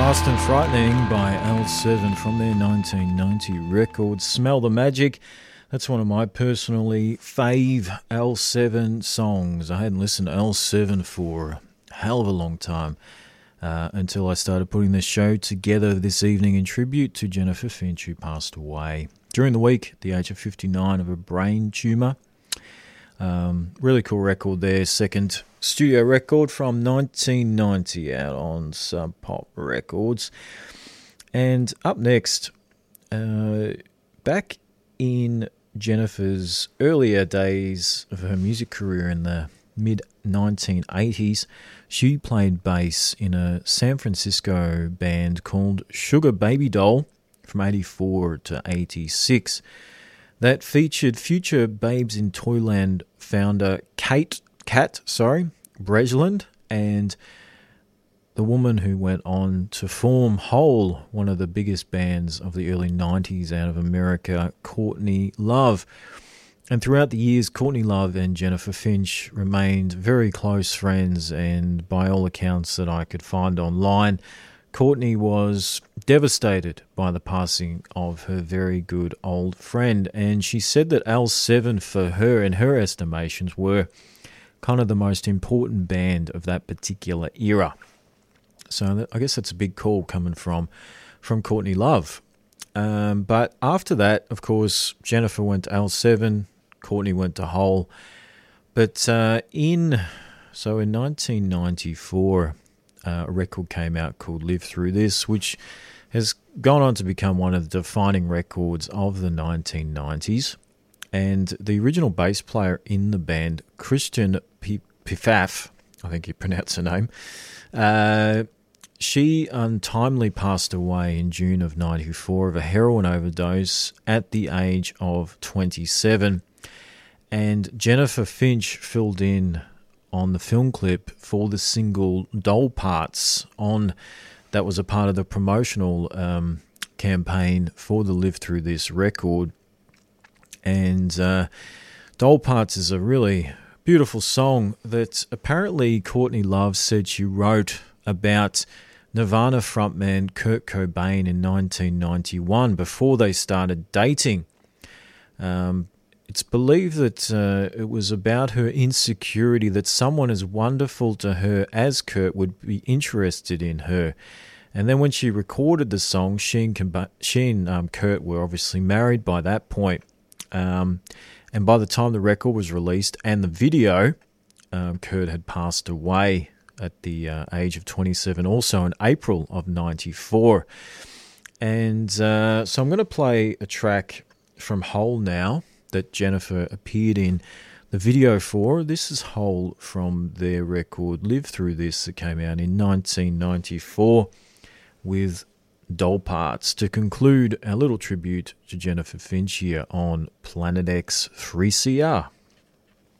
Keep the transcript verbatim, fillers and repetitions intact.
Fast and Frightening by L seven from their nineteen ninety record, Smell the Magic. That's one of my personally fave L seven songs. I hadn't listened to L seven for a hell of a long time uh, until I started putting this show together this evening in tribute to Jennifer Finch, who passed away during the week at the age of fifty-nine of a brain tumour. Um, really cool record there, second studio record from nineteen ninety out on Sub Pop Records. And up next, uh, back in Jennifer's earlier days of her music career in the mid nineteen eighties, she played bass in a San Francisco band called Sugar Baby Doll from eighty-four to eighty-six. That featured future Babes in Toyland founder Kate Kat, sorry, Breslin, and the woman who went on to form Hole, one of the biggest bands of the early nineties out of America, Courtney Love. And throughout the years, Courtney Love and Jennifer Finch remained very close friends, and by all accounts that I could find online, Courtney was devastated by the passing of her very good old friend, and she said that L seven for her, in her estimations, were kind of the most important band of that particular era. So I guess that's a big call coming from, from Courtney Love. Um, but after that, of course, Jennifer went to L seven, Courtney went to Hole. But uh, in, so in nineteen ninety-four... Uh, a record came out called Live Through This, which has gone on to become one of the defining records of the nineteen nineties. And the original bass player in the band, Christian Pfaff, I think you pronounce her name, uh, she untimely passed away in June of ninety-four of a heroin overdose at the age of twenty-seven. And Jennifer Finch filled in on the film clip for the single Doll Parts on that was a part of the promotional um, campaign for the Live Through This record. And uh, Doll Parts is a really beautiful song that apparently Courtney Love said she wrote about Nirvana frontman Kurt Cobain in nineteen ninety-one before they started dating. Um, It's believed that uh, it was about her insecurity that someone as wonderful to her as Kurt would be interested in her. And then when she recorded the song, she and, she and um, Kurt were obviously married by that point. Um, and by the time the record was released and the video, um, Kurt had passed away at the uh, age of twenty-seven, also in April of ninety-four. And uh, so I'm going to play a track from Hole now that Jennifer appeared in the video for. This is Hole from their record Live Through This that came out in nineteen ninety-four with Doll Parts to conclude our little tribute to Jennifer Finch here on Planet X three C R.